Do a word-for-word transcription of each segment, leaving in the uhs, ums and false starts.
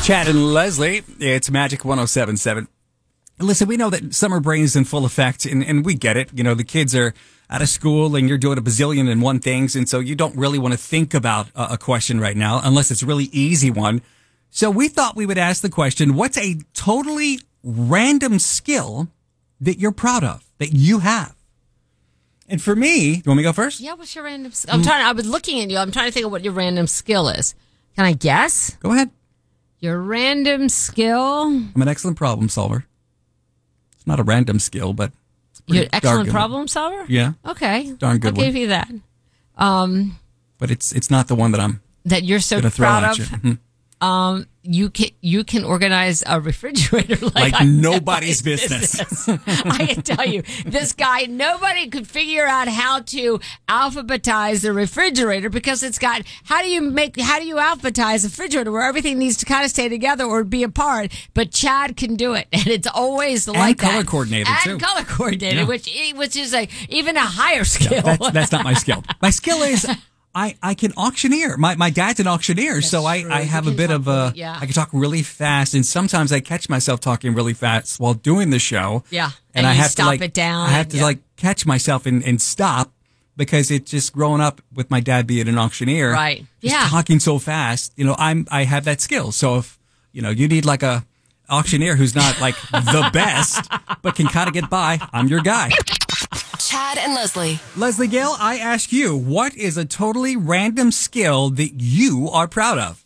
Chad and Leslie, it's Magic one oh seven point seven. Listen, we know that summer brain is in full effect, and, and we get it. You know, the kids are out of school, and you're doing a bazillion and one things, and so you don't really want to think about a, a question right now, unless it's a really easy one. So we thought we would ask the question, what's a totally random skill that you're proud of, that you have? And for me, do you want me to go first? Yeah, what's your random skill? I'm trying. I was looking at you. I'm trying to think of what your random skill is. Can I guess? Go ahead. Your random skill? I'm an excellent problem solver. It's not a random skill, but it's You're an excellent good. problem solver? Yeah. Okay. Darn good I'll one. give you that. Um, but it's it's not the one that I'm that you're so gonna throw proud at of. you. Mhm. Um, you can you can organize a refrigerator like, Like nobody's business. I can tell you, this guy, nobody could figure out how to alphabetize the refrigerator because it's got, how do you make, how do you alphabetize a refrigerator where everything needs to kind of stay together or be apart? But Chad can do it. And it's always like And that. color coordinator, and too. And color coordinator, Yeah. which, which is a, even a higher skill. No, that's, that's not my skill. My skill is I, I can auctioneer. My my dad's an auctioneer, That's so I, true. I You have a can bit talk of a, really- yeah. I can talk really fast, and sometimes I catch myself talking really fast while doing the show. Yeah. And, And I you have stop to like, it down, I have to yeah. like catch myself and, and stop because it's just growing up with my dad being an auctioneer. Right. Just Yeah. talking so fast, you know, I'm, I have that skill. So if, you know, you need like a auctioneer who's not like the best, but can kind of get by, I'm your guy. Chad and Leslie. Leslie Gale, I ask you, what is a totally random skill that you are proud of?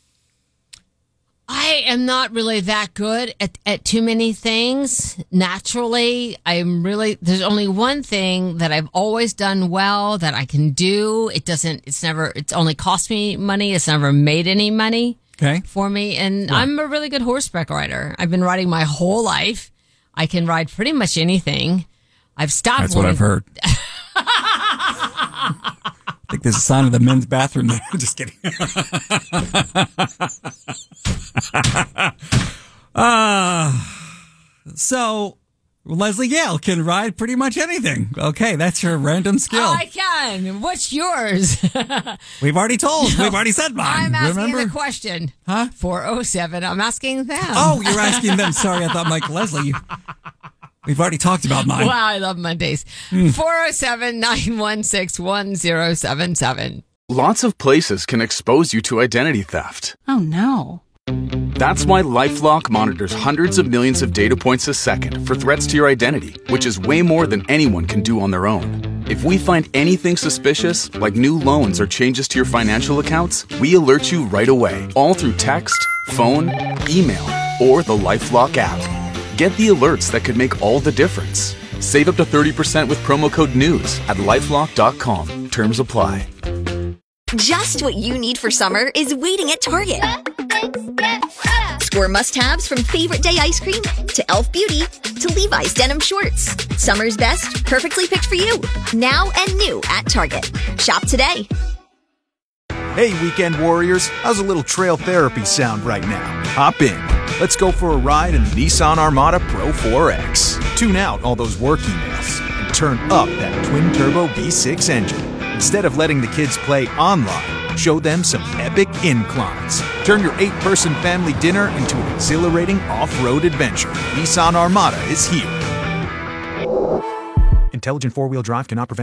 I am not really that good at, at too many things. Naturally, I'm really, there's only one thing that I've always done well that I can do. It doesn't, it's never, it's only cost me money. It's never made any money Okay. for me. And I'm a really good horseback rider. I've been riding my whole life. I can ride pretty much anything. I've stopped. That's what I've heard. I think there's a sign of the men's bathroom there. I'm just kidding. uh, so, Leslie Gale can ride pretty much anything. Okay, that's your random skill. Oh, I can. What's yours? We've already told. We've already said mine. I'm asking Remember? the question. Huh? four oh seven. I'm asking them. Oh, you're asking them. Sorry, I thought Mike Leslie. You, we've already talked about mine. Wow, I love Mondays. four oh seven, nine one six, one oh seven seven. Lots of places can expose you to identity theft. Oh, no. That's why LifeLock monitors hundreds of millions of data points a second for threats to your identity, which is way more than anyone can do on their own. If we find anything suspicious, like new loans or changes to your financial accounts, we alert you right away, all through text, phone, email, or the LifeLock app. Get the alerts that could make all the difference. Save up to thirty percent with promo code NEWS at lifelock dot com. Terms apply. Just what you need for summer is waiting at Target. Score must-haves from Favorite Day ice cream to e l f Beauty to Levi's denim shorts. Summer's best, perfectly picked for you. Now and new at Target. Shop today. Hey, weekend warriors, how's a little trail therapy sound right now? Hop in. Let's go for a ride in the Nissan Armada Pro four X. Tune out all those work emails and turn up that twin-turbo V six engine. Instead of letting the kids play online, show them some epic inclines. Turn your eight-person family dinner into an exhilarating off-road adventure. Nissan Armada is here. Intelligent four-wheel drive cannot prevent